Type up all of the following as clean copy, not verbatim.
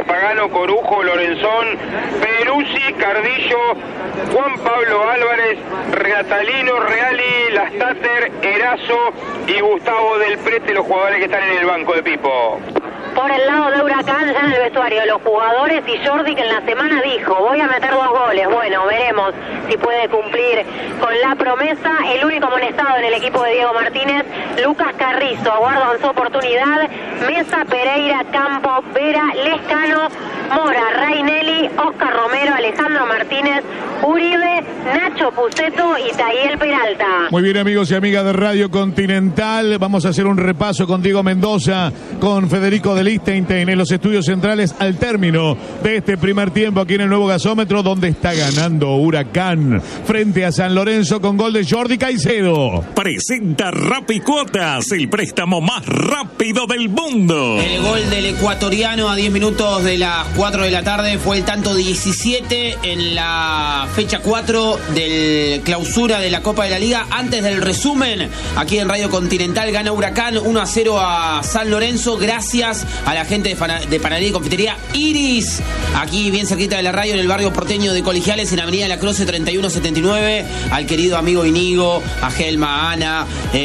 Rodríguez, Pagano, Corujo, Lorenzón, Peruzzi, Cardillo, Juan Pablo Álvarez, Reatalino, Reali, Lastater, Erazo y Gustavo del Prete, los jugadores que están en el banco de Pipo. Por el lado de Huracán, ya en el vestuario, los jugadores y Jordi, que en la semana dijo, voy a meter 2 goles. Bueno, veremos si puede cumplir con la promesa. El único amonestado en el equipo de Diego Martínez, Lucas Carrizo, aguardan su oportunidad. Mesa, Pereira, Campo, Vera, Lescano, Mora, Rainelli, Oscar Romero, Alejandro Martínez, Uribe, Nacho Puceto y Tayel Peralta. Muy bien, amigos y amigas de Radio Continental, vamos a hacer un repaso con Diego Mendoza, con Federico de Liechtenstein en los estudios centrales al término de este primer tiempo aquí en el nuevo gasómetro, donde está ganando Huracán frente a San Lorenzo con gol de Jordi Caicedo. Presenta Rapicuotas, el préstamo más rápido del mundo. El gol del ecuatoriano a 10 minutos de las 4 de la tarde fue el tanto 17 en la fecha 4 del clausura de la Copa de la Liga. Antes del resumen, aquí en Radio Continental, gana Huracán 1-0 a San Lorenzo, gracias a la gente de Panadería y Confitería Iris, aquí bien cerquita de la radio, en el barrio porteño de Colegiales, en Avenida La Croce 3179, al querido amigo Inigo, a Gelma, a Ana,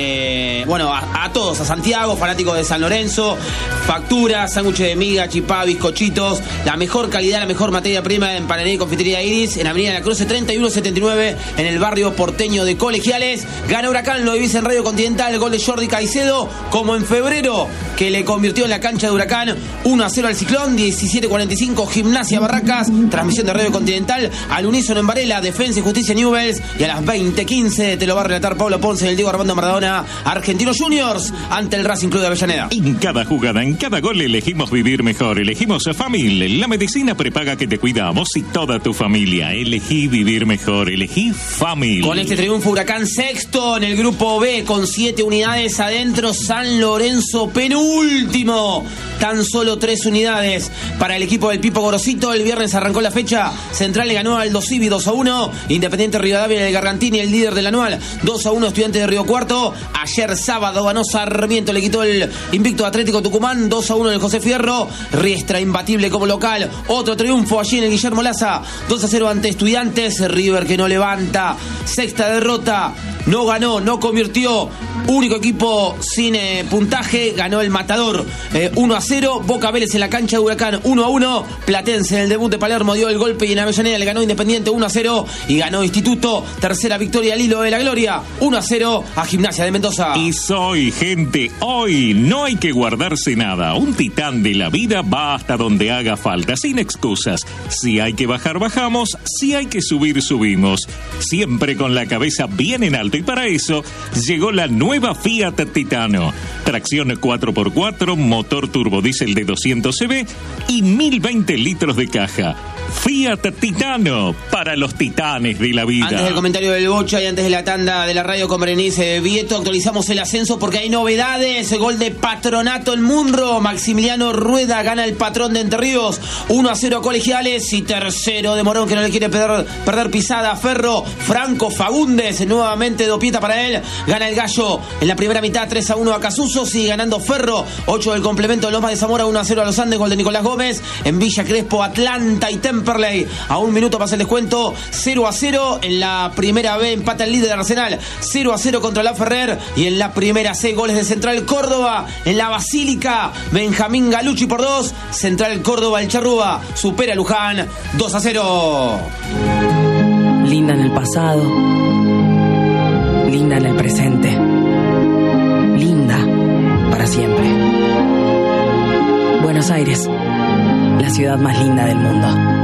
a todos, a Santiago, fanático de San Lorenzo. Factura, sándwiches de miga, chipá, bizcochitos, la mejor calidad, la mejor materia prima en Panadería y Confitería Iris, en Avenida La Croce 3179, en el barrio porteño de Colegiales. Gana Huracán, lo vivís en Radio Continental, el gol de Jordi Caicedo, como en febrero, que le convirtió en la cancha de Huracán 1-0 al Ciclón. 17:45, Gimnasia Barracas, transmisión de Radio Continental, al unísono en Varela, Defensa y Justicia Newell's, y a las 20:15 te lo va a relatar Pablo Ponce, el Diego Armando Maradona, Argentinos Juniors ante el Racing Club de Avellaneda. En cada jugada, en cada gol elegimos vivir mejor, elegimos Famil, la medicina prepaga que te cuida a vos y toda tu familia. Elegí vivir mejor, elegí Famil. Con este triunfo, Huracán sexto en el grupo B con 7 unidades adentro. San Lorenzo penúltimo, tan solo 3 unidades para el equipo del Pipo Gorosito. El viernes arrancó la fecha, Central le ganó al Aldo Civi 2-1, Independiente Rivadavia del Gargantini, el líder del anual, 2-1 Estudiantes de Río Cuarto. Ayer sábado ganó Sarmiento, le quitó el invicto Atlético Tucumán, 2-1 en el José Fierro. Riestra imbatible como local, otro triunfo allí en el Guillermo Laza, 2-0 ante Estudiantes. River que no levanta, sexta derrota, no ganó, no convirtió, único equipo sin puntaje, ganó el Matador 1-0. Boca Vélez en la cancha de Huracán 1-1. Platense en el debut de Palermo dio el golpe y en Avellaneda le ganó Independiente 1-0 y ganó Instituto, tercera victoria al hilo de la gloria, 1-0 a Gimnasia de Mendoza. Y soy, gente, hoy no hay que guardarse nada. Un titán de la vida va hasta donde haga falta, sin excusas. Si hay que bajar, bajamos. Si hay que subir, subimos. Siempre con la cabeza bien en alto, y para eso llegó la nueva Fiat Titano. Tracción 4x4, motor turbodiesel de 200 cb y 1020 litros de caja. Fiat Titano, para los titanes de la vida. Antes del comentario del Bocha y antes de la tanda de la radio con Berenice Vieto, actualizamos el ascenso porque hay novedades. Gol de Patronato en Munro, Maximiliano Rueda gana el Patrón de Entre Ríos 1-0 a Colegiales, y tercero de Morón, que no le quiere perder pisada a Ferro, Franco Fagundes, nuevamente dopieta para él, gana el Gallo en la primera mitad 3-1 a Casuso, sigue ganando Ferro, 8 del complemento de Lomas de Zamora, 1-0 a Los Andes, gol de Nicolás Gómez. En Villa Crespo, Atlanta y Temperley, a 1 minuto pasa el descuento, 0-0 en la primera B, empata el líder Arsenal, 0-0 contra la Ferrer, y en la primera C, goles de Central Córdoba, en la Basílica, Benjamín Galucci por 2, Central Córdoba, el Charrúa supera a Luján 2-0. Linda en el pasado, linda en el presente, linda para siempre. Buenos Aires, la ciudad más linda del mundo.